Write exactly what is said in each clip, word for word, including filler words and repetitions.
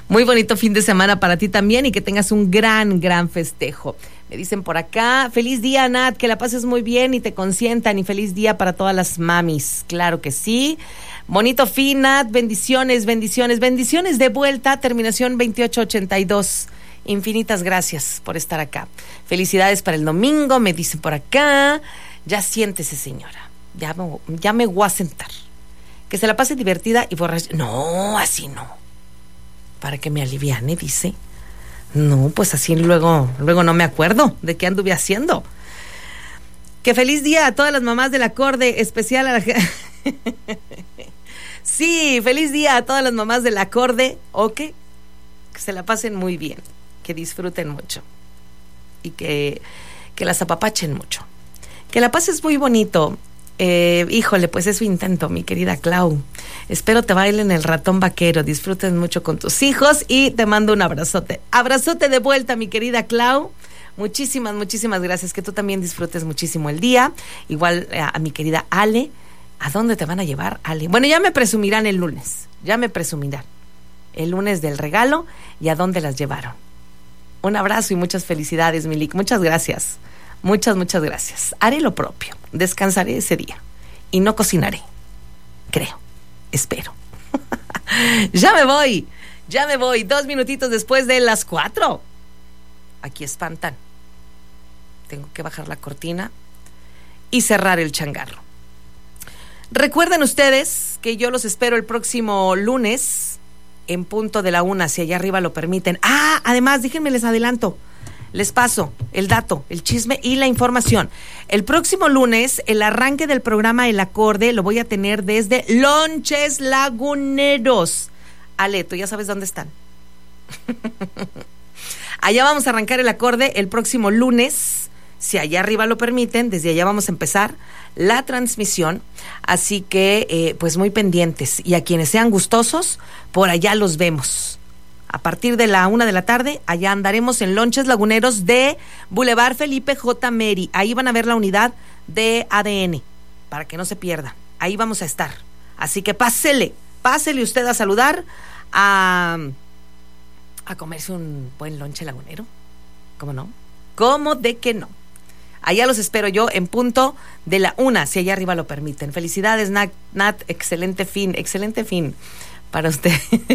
Muy bonito fin de semana para ti también y que tengas un gran, gran festejo. Me dicen por acá, feliz día, Nat, que la pases muy bien y te consientan, y feliz día para todas las mamis. Claro que sí. Bonito fin, Nat, bendiciones, bendiciones, bendiciones de vuelta, terminación veintiocho ochenta y dos. Infinitas gracias por estar acá. Felicidades para el domingo, me dicen por acá. Ya siéntese, señora. Ya me, ya me voy a sentar. Que se la pase divertida y borracha. No, así no. Para que me aliviane, dice. No, pues así luego, luego no me acuerdo de qué anduve haciendo. Que feliz día a todas las mamás del acorde, especial a la... Sí, feliz día a todas las mamás del acorde. Ok, que se la pasen muy bien, que disfruten mucho y que, que las apapachen mucho. Que la pases muy bonito. Eh, híjole, pues es su intento, mi querida Clau. Espero te bailen el ratón vaquero, disfruten mucho con tus hijos y te mando un abrazote. Abrazote de vuelta, mi querida Clau. Muchísimas, muchísimas gracias. Que tú también disfrutes muchísimo el día. Igual a, a mi querida Ale. ¿A dónde te van a llevar, Ale? Bueno, ya me presumirán el lunes. Ya me presumirán. El lunes del regalo y a dónde las llevaron. Un abrazo y muchas felicidades, Milik. Muchas gracias. Muchas, muchas gracias. Haré lo propio. Descansaré ese día. Y no cocinaré. Creo. Espero. Ya me voy. Ya me voy. Dos minutitos después de las cuatro. Aquí espantan. Tengo que bajar la cortina y cerrar el changarro. Recuerden ustedes que yo los espero el próximo lunes en punto de la una, si allá arriba lo permiten. Ah, además, déjenme les adelanto. Les paso el dato, el chisme y la información. El próximo lunes, el arranque del programa El Acorde lo voy a tener desde Lonches Laguneros. Ale, tú ya sabes dónde están. Allá vamos a arrancar El Acorde el próximo lunes, si allá arriba lo permiten. Desde allá vamos a empezar la transmisión. Así que, eh, pues muy pendientes. Y a quienes sean gustosos, por allá los vemos. A partir de la una de la tarde, allá andaremos en Lonches Laguneros de Boulevard Felipe J. Meri. Ahí van a ver la unidad de A D N, para que no se pierdan. Ahí vamos a estar. Así que pásele, pásele usted a saludar, a, a comerse un buen lonche lagunero. ¿Cómo no? ¿Cómo de que no? Allá los espero yo en punto de la una, si allá arriba lo permiten. Felicidades, Nat, Nat, excelente fin, excelente fin para usted.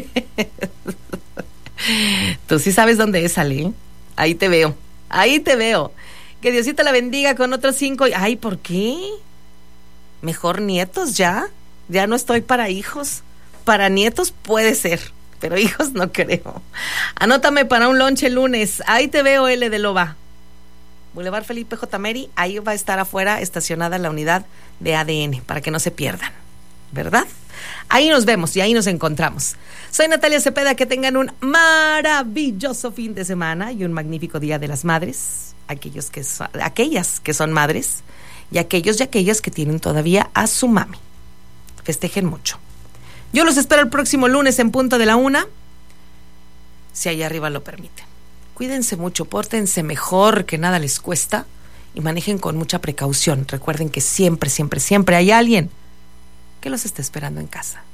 Tú sí sabes dónde es, Ale. Ahí te veo, ahí te veo. Que Diosito la bendiga con otros cinco. Ay, ¿por qué? Mejor nietos ya. Ya no estoy para hijos. Para nietos puede ser, pero hijos no creo. Anótame para un lonche el lunes. Ahí te veo, L de Loba. Boulevard Felipe J. Meri. Ahí va a estar afuera estacionada la unidad de A D N, para que no se pierdan, ¿verdad? Ahí nos vemos y ahí nos encontramos. Soy Natalia Cepeda, que tengan un maravilloso fin de semana y un magnífico Día de las Madres, aquellos que so, aquellas que son madres y aquellos y aquellas que tienen todavía a su mami. Festejen mucho. Yo los espero el próximo lunes en punto de la una, si allá arriba lo permiten. Cuídense mucho, pórtense mejor, que nada les cuesta, y manejen con mucha precaución. Recuerden que siempre, siempre, siempre hay alguien que los está esperando en casa.